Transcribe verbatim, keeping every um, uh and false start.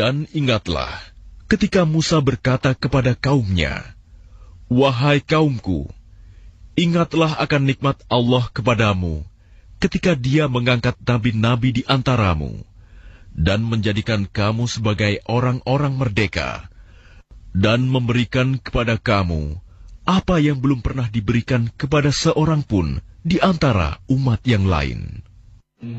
Dan ingatlah ketika Musa berkata kepada kaumnya, "Wahai kaumku, ingatlah akan nikmat Allah kepadamu ketika Dia mengangkat nabi-nabi di antaramu dan menjadikan kamu sebagai orang-orang merdeka dan memberikan kepada kamu apa yang belum pernah diberikan kepada seorang pun di antara umat yang lain."